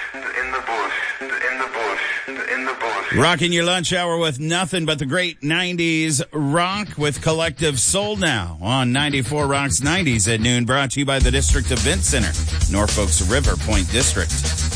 in the bush, in the bush, in the bush. Rocking your lunch hour with nothing but the great 90s rock with Collective Soul Now on 94 Rocks 90s at noon, brought to you by the District Event Center, Norfolk's River Point District.